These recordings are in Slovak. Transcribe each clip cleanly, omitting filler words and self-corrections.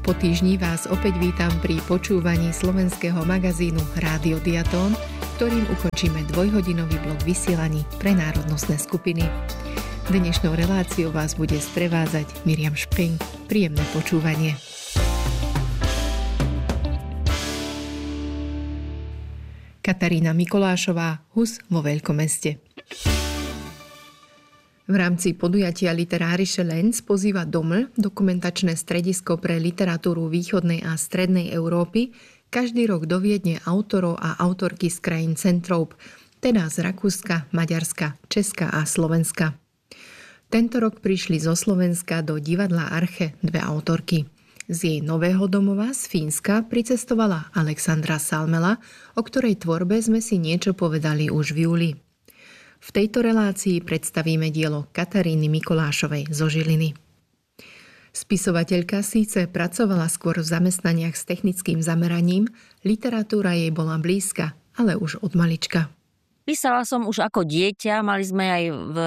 Po týždni vás opäť vítam pri počúvaní slovenského magazínu Rádio Diatón, ktorým ukončíme dvojhodinový blok vysielaní pre národnostné skupiny. Dnešnou reláciou vás bude sprevádzať Miriam Špring. Príjemné počúvanie. Katarína Mikolášová, Hus vo Veľkomeste. V rámci podujatia Literarische Lenz pozýva DOML, dokumentačné stredisko pre literatúru východnej a strednej Európy, každý rok do Viedne autorov a autorky z krajín Centróp, teda z Rakúska, Maďarska, Česka a Slovenska. Tento rok prišli zo Slovenska do divadla Arche dve autorky. Z jej nového domova z Fínska pricestovala Alexandra Salmela, o ktorej tvorbe sme si niečo povedali už v júli. V tejto relácii predstavíme dielo Kataríny Mikolášovej zo Žiliny. Spisovateľka síce pracovala skôr v zamestnaniach s technickým zameraním, literatúra jej bola blízka, ale už od malička. Písala som už ako dieťa, mali sme aj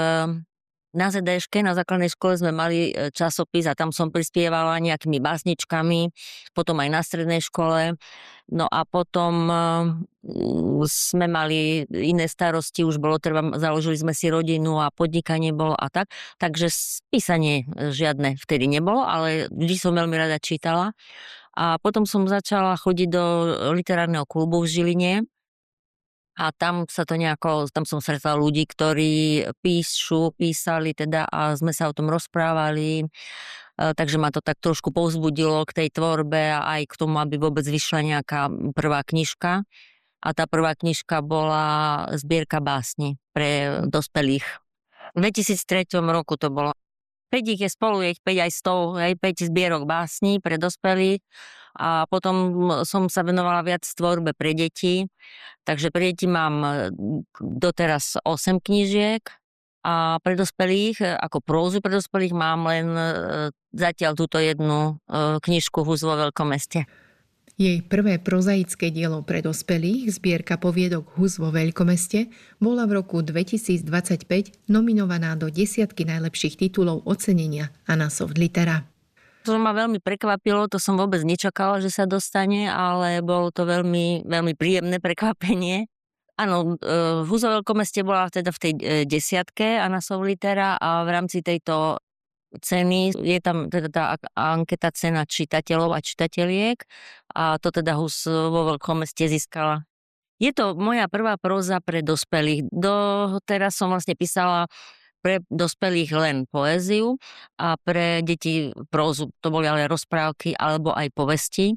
na ZDŠke, na základnej škole sme mali časopis a tam som prispievala nejakými básničkami, potom aj na strednej škole. No a potom sme mali iné starosti, už bolo treba, založili sme si rodinu a podnikanie bolo a tak. Takže písanie žiadne vtedy nebolo, ale vždy som veľmi rada čítala. A potom som začala chodiť do literárneho klubu v Žiline. A tam som stretla ľudí, ktorí písali teda a sme sa o tom rozprávali. Takže ma to tak trošku povzbudilo k tej tvorbe a aj k tomu, aby vôbec vyšla nejaká prvá knižka. A tá prvá knižka bola zbierka básni pre dospelých. V 2003 roku to bolo. 5 ich je spolu, je ich 5 aj 100, aj 5 zbierok básni pre dospelých. A potom som sa venovala viac tvorbe pre deti. Takže pre deti mám doteraz 8 knížiek a pre dospelých, ako prózu pre dospelých, mám len zatiaľ túto jednu knižku Hus vo Veľkomeste. Jej prvé prozaické dielo pre dospelých, zbierka poviedok Hus vo Veľkomeste, bola v roku 2025 nominovaná do 10 najlepších titulov ocenenia Anna Soft Litera. To ma veľmi prekvapilo, to som vôbec nečakala, že sa dostane, ale bolo to veľmi, veľmi príjemné prekvapenie. Áno, v Hus vo Veľkomeste bola teda v tej 10 Anna Soft Litera a v rámci tejto ceny je tam teda tá anketa cena čitateľov a čitateľiek a to teda Hus vo Veľkomeste získala. Je to moja prvá próza pre dospelých. Teraz som vlastne písala pre dospelých len poéziu a pre deti prózu. To boli ale rozprávky alebo aj povesti.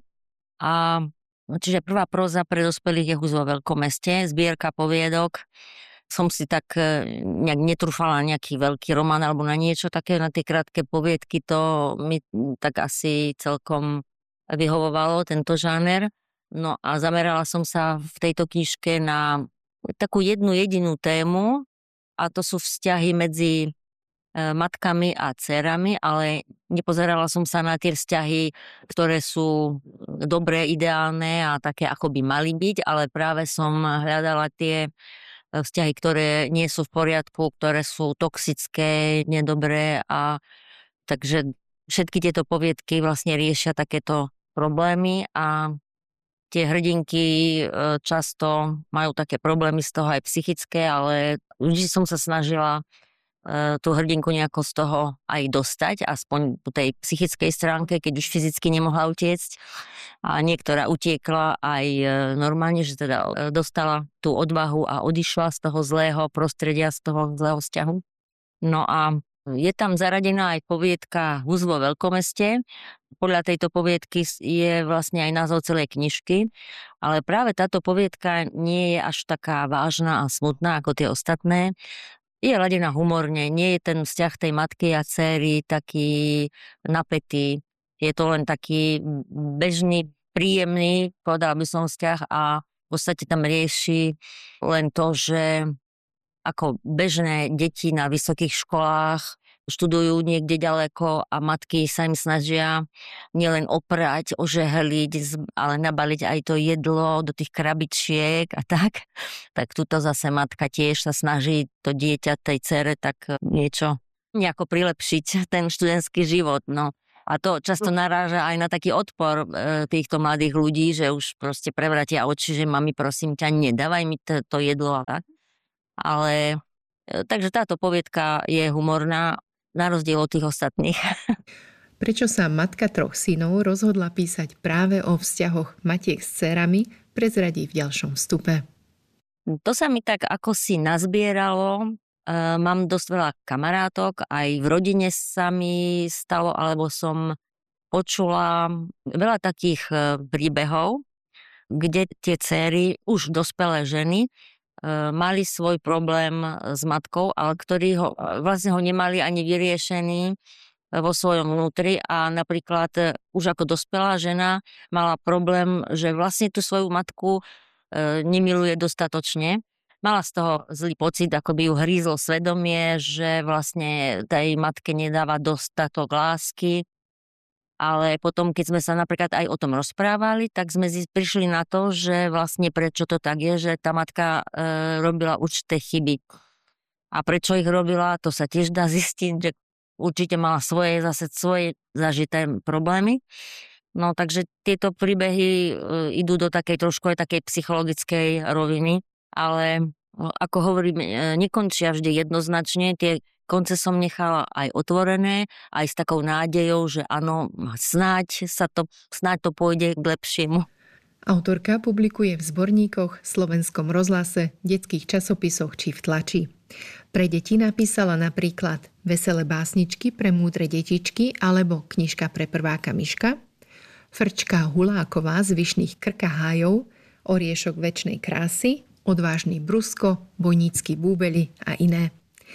Čiže prvá próza pre dospelých je Hus vo Veľkomeste, zbierka poviedok. Som si tak nejak netrúfala nejaký veľký román alebo na niečo také, na tie krátke poviedky, to mi tak asi celkom vyhovovalo, tento žáner. No a zamerala som sa v tejto knižke na takú jednu jedinú tému, a to sú vzťahy medzi matkami a dcérami, ale nepozerala som sa na tie vzťahy, ktoré sú dobré, ideálne a také, ako by mali byť, ale práve som hľadala tie vzťahy, ktoré nie sú v poriadku, ktoré sú toxické, nedobré a takže všetky tieto poviedky vlastne riešia takéto problémy a tie hrdinky často majú také problémy z toho aj psychické, ale vždy som sa snažila tú hrdinku nejako z toho aj dostať, aspoň po tej psychickej stránke, keď už fyzicky nemohla utiecť. A niektorá utiekla aj normálne, že teda dostala tú odvahu a odišla z toho zlého prostredia, z toho zlého vzťahu. No a je tam zaradená aj poviedka Hus vo Veľkomeste. Podľa tejto poviedky je vlastne aj názov celej knižky, ale práve táto poviedka nie je až taká vážna a smutná ako tie ostatné. Je ladená humorne, nie je ten vzťah tej matky a dcéry taký napätý. Je to len taký bežný, príjemný, povedala by som, vzťah a v podstate tam rieši len to, že ako bežné deti na vysokých školách študujú niekde ďaleko a matky sa im snažia nielen oprať, ožehliť, ale nabaliť aj to jedlo do tých krabičiek a tak. Tak tuto zase matka tiež sa snaží to dieťa tej dcere tak niečo nejako prilepšiť ten študentský život. No. A to často naráža aj na taký odpor týchto mladých ľudí, že už proste prevratia oči, že mami, prosím ťa, nedávaj mi to jedlo a tak. Ale takže táto poviedka je humorná, na rozdiel od tých ostatných. Prečo sa matka 3 synov rozhodla písať práve o vzťahoch matiek s dcérami, prezradí v ďalšom vstupe. To sa mi tak ako si nazbieralo. Mám dosť veľa kamarátok, aj v rodine sa mi stalo, alebo som počula veľa takých príbehov, kde tie céry, už dospelé ženy, mali svoj problém s matkou, ale vlastne ho nemali ani vyriešený vo svojom vnútri a napríklad už ako dospelá žena mala problém, že vlastne tú svoju matku nemiluje dostatočne. Mala z toho zlý pocit, ako by ju hrízlo svedomie, že vlastne tej matke nedáva dostatok lásky. Ale potom, keď sme sa napríklad aj o tom rozprávali, tak sme prišli na to, že vlastne prečo to tak je, že tá matka robila určité chyby. A prečo ich robila, to sa tiež dá zistiť, že určite mala svoje zažité problémy. No takže tieto príbehy idú do takej trošku aj takej psychologickej roviny, ale ako hovorím, nekončia vždy jednoznačne, tie konce som nechala aj otvorené, aj s takou nádejou, že áno, snáď to pôjde k lepšiemu. Autorka publikuje v zborníkoch, Slovenskom rozhlase, detských časopisoch či v tlači. Pre deti napísala napríklad Veselé básničky pre múdre detičky alebo Knižka pre prváka Miška, Frčka Huláková z Vyšných krkahájov, Oriešok večnej krásy, Odvážny Brusko, Bojnícky búbeli a iné.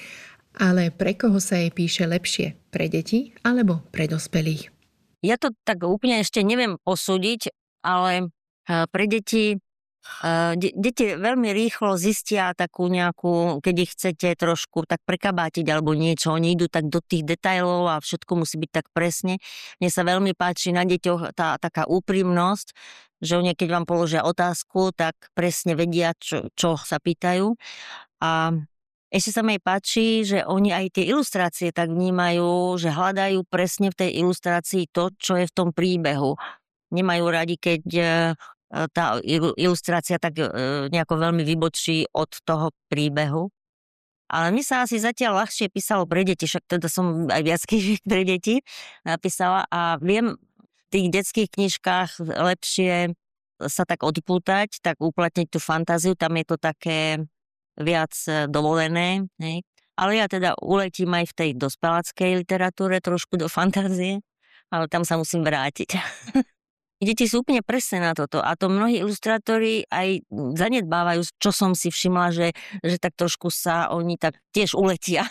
Ale pre koho sa jej píše lepšie? Pre deti alebo pre dospelých? Ja to tak úplne ešte neviem posúdiť, ale pre deti veľmi rýchlo zistia takú nejakú, keď ich chcete trošku tak prekabátiť alebo niečo, oni idú tak do tých detailov a všetko musí byť tak presne. Mne sa veľmi páči na deťoch tá taká úprimnosť, že oni keď vám položia otázku, tak presne vedia, čo sa pýtajú. A ešte sa mi páči, že oni aj tie ilustrácie tak vnímajú, že hľadajú presne v tej ilustrácii to, čo je v tom príbehu. Nemajú radi, keď tá ilustrácia tak nejako veľmi vybočí od toho príbehu. Ale mi sa asi zatiaľ ľahšie písalo pre deti, však teda som aj viac knížiek pre deti napísala a viem v tých detských knižkách lepšie sa tak odpútať, tak uplatniť tú fantáziu, tam je to také viac dovolené. Hej. Ale ja teda uletím aj v tej dospeláckej literatúre trošku do fantázie, ale tam sa musím vrátiť. Deti sú úplne presné na toto a to mnohí ilustrátori aj zanedbávajú, čo som si všimla, že tak trošku sa oni tak tiež uletia.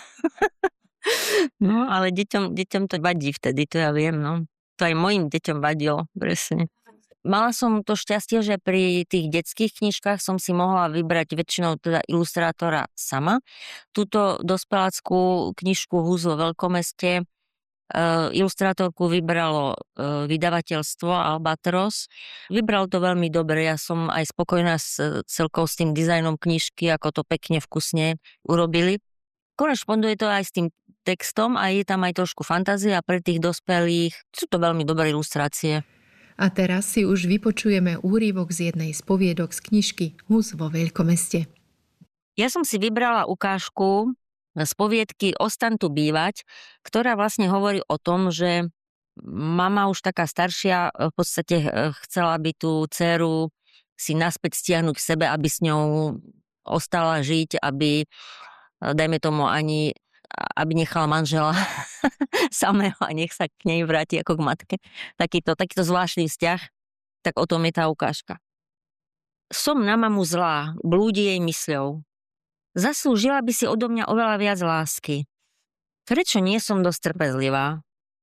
No, ale deťom to vadí vtedy, to ja viem, no. To aj mojim deťom vadilo, presne. Mala som to šťastie, že pri tých detských knižkách som si mohla vybrať väčšinou teda ilustrátora sama. Túto dospeláckú knižku Hus vo veľkomeste ilustrátorku vybralo vydavateľstvo Albatros. Vybralo to veľmi dobre, ja som aj spokojná celkovo s tým dizajnom knižky, ako to pekne, vkusne urobili. Korešponduje to aj s tým textom a je tam aj trošku fantázie a pre tých dospelých sú to veľmi dobré ilustrácie. A teraz si už vypočujeme úryvok z jednej z poviedok z knižky Hus vo veľkomeste. Ja som si vybrala ukážku z poviedky Ostaň tu bývať, ktorá vlastne hovorí o tom, že mama už taká staršia v podstate chcela by tú dceru si naspäť stiahnuť k sebe, aby s ňou ostala žiť, aby, dajme tomu, aby nechala manžela samého a nech sa k nej vráti ako k matke. Takýto zvláštny vzťah, tak o tom je tá ukážka. Som na mamu zlá, blúdi jej mysľou. Zaslúžila by si odo mňa oveľa viac lásky. Prečo nie som dosť trpezlivá?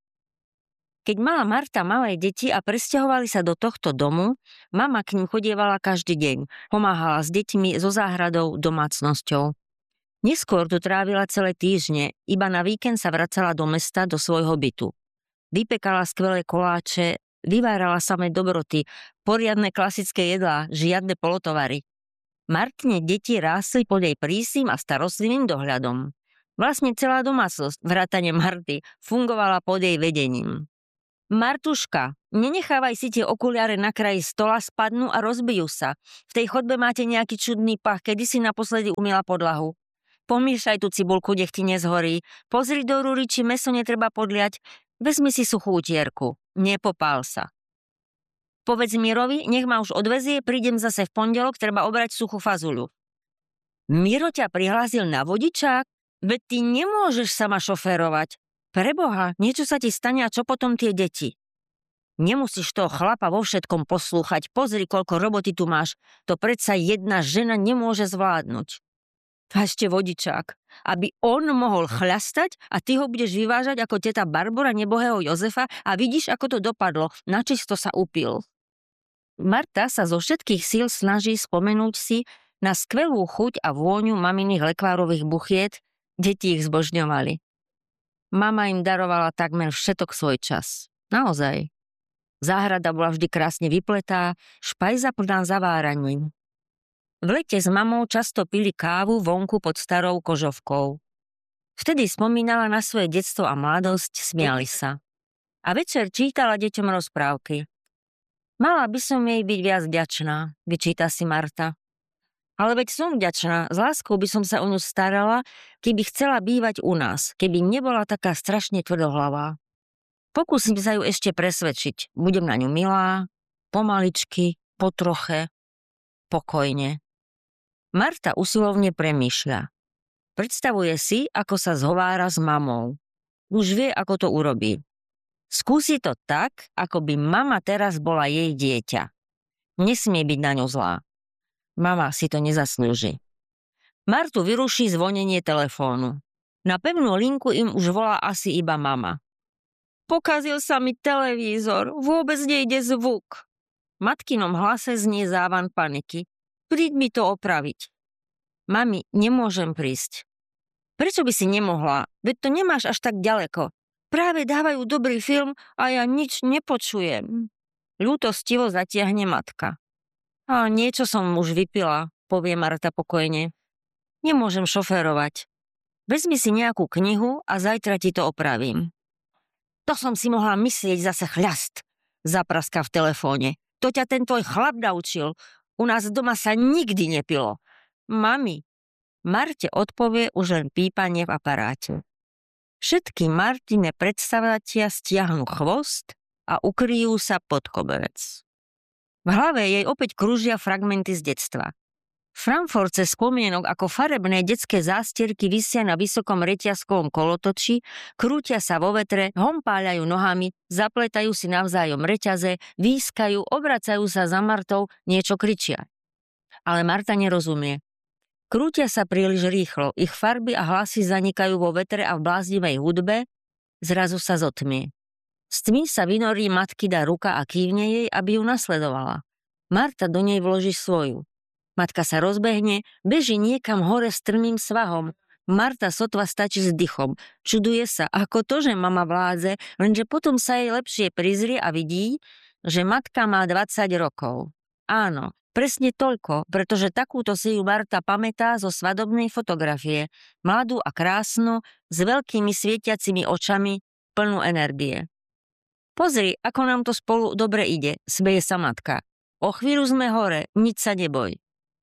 Keď mala Marta malé deti a presťahovali sa do tohto domu, mama k nim chodievala každý deň, pomáhala s deťmi, so záhradou, domácnosťou. Neskôr tu trávila celé týždne, iba na víkend sa vracala do mesta, do svojho bytu. Vypekala skvelé koláče, vyvárala samé dobroty, poriadne klasické jedlá, žiadne polotovary. Martine deti rástli pod jej prísnym a starostlivým dohľadom. Vlastne celá domácnosť, vrátane Marty, fungovala pod jej vedením. Martuška, nenechávaj si tie okuliare na kraji stola, spadnú a rozbijú sa. V tej chodbe máte nejaký čudný pach, kedy si naposledy umýla podlahu. Pomiešaj tú cibulku, nech ti nezhorí. Pozri do rúry, či mäso netreba podliať. Vezmi si suchú utierku. Nepopál sa. Povedz Mirovi, nech ma už odvezie, prídem zase v pondelok, treba obrať suchú fazuľu. Miro ťa prihlásil na vodičák? Veď ty nemôžeš sama šoférovať. Preboha, niečo sa ti stane a čo potom tie deti? Nemusíš toho chlapa vo všetkom poslúchať. Pozri, koľko roboty tu máš. To predsa jedna žena nemôže zvládnuť. A ešte vodičák. Aby on mohol chľastať a ty ho budeš vyvážať ako teta Barbora nebohého Jozefa a vidíš, ako to dopadlo. Načisto sa upil. Marta sa zo všetkých síl snaží spomenúť si na skvelú chuť a vôňu maminých lekvárových buchiet. Deti ich zbožňovali. Mama im darovala takmer všetok svoj čas. Naozaj. Záhrada bola vždy krásne vypletá, špajza plná zaváraním. V lete s mamou často pili kávu vonku pod starou kožovkou. Vtedy spomínala na svoje detstvo a mladosť, smiali sa. A večer čítala deťom rozprávky. Mala by som jej byť viac vďačná, vyčíta si Marta. Ale veď som vďačná, s láskou by som sa o ňu starala, keby chcela bývať u nás, keby nebola taká strašne tvrdohlavá. Pokúsim sa ju ešte presvedčiť. Budem na ňu milá, pomaličky, po troche, pokojne. Marta usilovne premýšľa. Predstavuje si, ako sa zhovára s mamou. Už vie, ako to urobí. Skúsi to tak, ako by mama teraz bola jej dieťa. Nesmie byť na ňu zlá. Mama si to nezaslúži. Martu vyruší zvonenie telefónu. Na pevnú linku im už volá asi iba mama. Pokazil sa mi televízor, vôbec nejde zvuk. V matkinom hlase znie závan paniky. Príď mi to opraviť. Mami, nemôžem prísť. Prečo by si nemohla? Veď to nemáš až tak ďaleko. Práve dávajú dobrý film a ja nič nepočujem. Ľútostivo zatiahne matka. A niečo som už vypila, povie Marta pokojne. Nemôžem šoférovať. Vezmi si nejakú knihu a zajtra ti to opravím. To som si mohla myslieť zase chľast, zapraska v telefóne. To ťa ten tvoj chlap naučil. U nás doma sa nikdy nepilo. Mami, Marte odpovie už len pípanie v aparáte. Všetky Martine predstavatia stiahnu chvost a ukryjú sa pod koberec. V hlave jej opäť krúžia fragmenty z detstva. Frankfurtce spomienok ako farebné detské zástierky visia na vysokom reťazkovom kolotoči, krútia sa vo vetre, hompáľajú nohami, zapletajú si navzájom reťaze, výskajú, obracajú sa za Martou, niečo kričia. Ale Marta nerozumie. Krútia sa príliš rýchlo, ich farby a hlasy zanikajú vo vetre a v bláznivej hudbe, zrazu sa zotmie. Z tmy sa vynorí matkina ruka a kývne jej, aby ju nasledovala. Marta do nej vloží svoju. Matka sa rozbehne, beží niekam hore strmým svahom. Marta sotva stačí s dychom. Čuduje sa, ako to, že mama vládze, lenže potom sa jej lepšie prizrie a vidí, že matka má 20 rokov. Áno, presne toľko, pretože takúto si ju Marta pamätá zo svadobnej fotografie. Mladú a krásnu, s veľkými svietiacimi očami, plnú energie. Pozri, ako nám to spolu dobre ide, smeje sa matka. O chvíľu sme hore, nič sa neboj.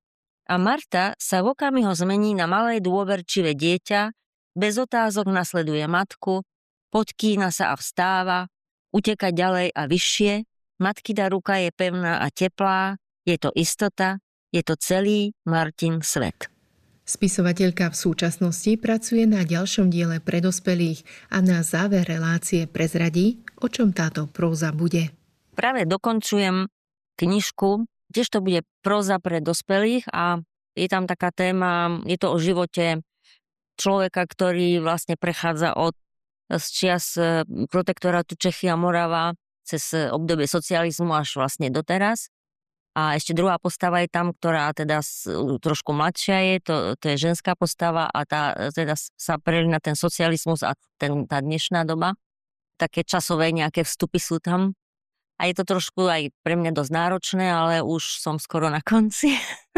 A Marta sa v okamihu zmení na malé dôverčivé dieťa, bez otázok nasleduje matku, podkýna sa a vstáva, uteka ďalej a vyššie, matkina ruka je pevná a teplá, je to istota, je to celý Martin svet. Spisovateľka v súčasnosti pracuje na ďalšom diele pre dospelých a na záver relácie prezradí, o čom táto próza bude. Práve dokončujem knižku, tiež to bude próza pre dospelých a je tam taká téma, je to o živote človeka, ktorý vlastne prechádza z čias protektorátu Čechy a Morava cez obdobie socializmu až vlastne doteraz. A ešte druhá postava je tam, ktorá teda trošku mladšia je, to je ženská postava a tá teda sa prelína ten socializmus a tá dnešná doba. Také časové nejaké vstupy sú tam. A je to trošku aj pre mňa dosť náročné, ale už som skoro na konci.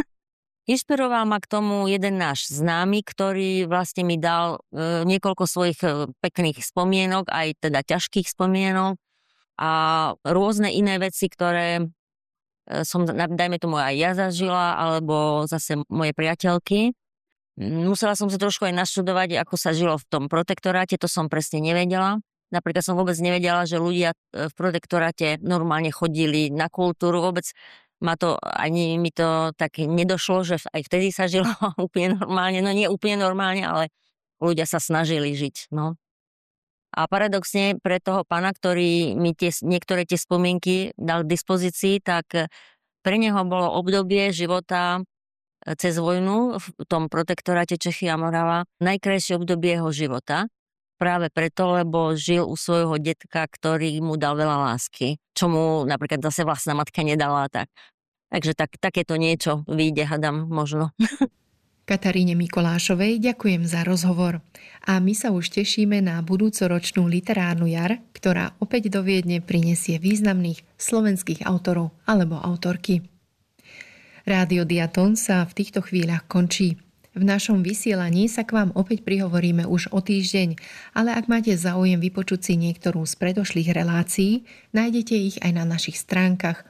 Inšpiroval ma k tomu jeden náš známy, ktorý vlastne mi dal niekoľko svojich pekných spomienok, aj teda ťažkých spomienok. a rôzne iné veci, ktoré som, dajme tomu, aj ja zažila, alebo zase moje priateľky. Musela som sa trošku aj naštudovať, ako sa žilo v tom protektoráte, to som presne nevedela. Napríklad som vôbec nevedela, že ľudia v protektoráte normálne chodili na kultúru, vôbec ani mi to tak nedošlo, že aj vtedy sa žilo úplne normálne, no nie úplne normálne, ale ľudia sa snažili žiť, no. A paradoxne pre toho pána, ktorý mi niektoré tie spomienky dal k dispozícii, tak pre neho bolo obdobie života cez vojnu v tom protektoráte Čechy a Morava najkrajšie obdobie jeho života. Práve preto, lebo žil u svojho detka, ktorý mu dal veľa lásky, čo mu napríklad zase vlastná matka nedala. Takže takéto niečo vyjde, hadam, možno. Kataríne Mikolášovej ďakujem za rozhovor. A my sa už tešíme na budúcoročnú literárnu jar, ktorá opäť do Viedne prinesie významných slovenských autorov alebo autorky. Rádio Diaton sa v týchto chvíľach končí. V našom vysielaní sa k vám opäť prihovoríme už o týždeň, ale ak máte záujem vypočuť si niektorú z predošlých relácií, nájdete ich aj na našich stránkach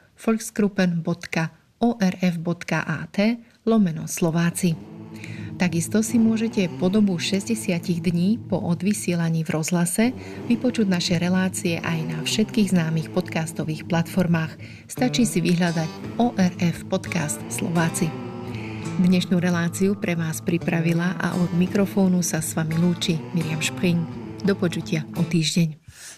volksgruppen.orf.at/Slováci. Takisto si môžete po dobu 60 dní po odvysielaní v rozhlase vypočuť naše relácie aj na všetkých známych podcastových platformách. Stačí si vyhľadať ORF Podcast Slováci. Dnešnú reláciu pre vás pripravila a od mikrofónu sa s vami lúči Miriam Špring. Do počutia o týždeň.